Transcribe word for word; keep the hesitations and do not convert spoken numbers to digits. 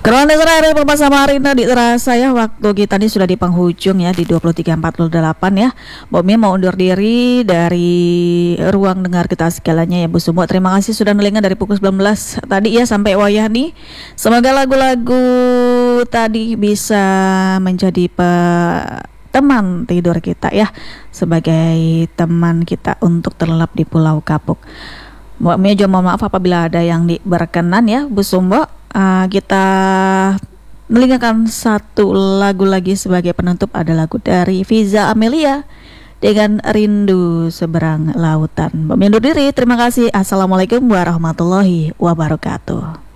Kronis hari Papa Samarinda di terasa ya, waktu kita ini sudah di penghujung ya, di dua puluh tiga empat puluh delapan ya. Mbak Mia mau undur diri dari ruang dengar kita segalanya ya Bu Sumo. Terima kasih sudah nelingan dari pukul sembilan belas tadi ya sampai wayah nih. Semoga lagu-lagu tadi bisa menjadi pe teman tidur kita ya, sebagai teman kita untuk terlelap di Pulau Kapuk. Mbak Mia juga mohon maaf apabila ada yang berkenan ya Bu Sumbo. Uh, kita melingakan satu lagu lagi sebagai penutup, ada lagu dari Viza Amelia dengan Rindu Seberang Lautan. Mbak Mia undur diri, terima kasih. Assalamualaikum warahmatullahi wabarakatuh.